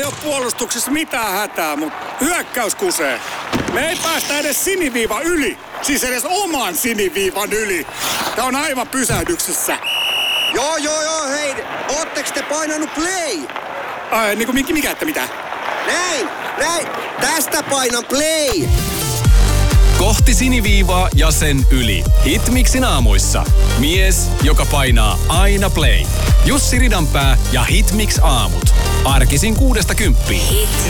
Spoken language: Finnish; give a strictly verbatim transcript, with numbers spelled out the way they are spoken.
ole puolustuksessa mitään hätää, mutta hyökkäys kusee. Me ei päästä edes siniviivan yli. Siis edes oman siniviivan yli. Tää on aivan pysähdyksissä. Joo, joo, joo, hei. Ootteko te painanut play? Ai, niinku mikä, mikä että mitä? Näin, näin. Tästä painan play. Kohti siniviivaa ja sen yli. Hitmixin aamuissa. Mies, joka painaa aina play. Jussi Ridanpää ja Hitmix aamut. Arkisin kuudesta kymppiin.